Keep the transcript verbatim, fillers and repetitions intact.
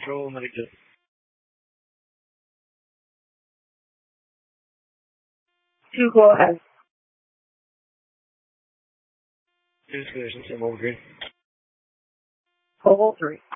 Control negative. Two, go ahead. Two solutions, I'm over green. Hole three.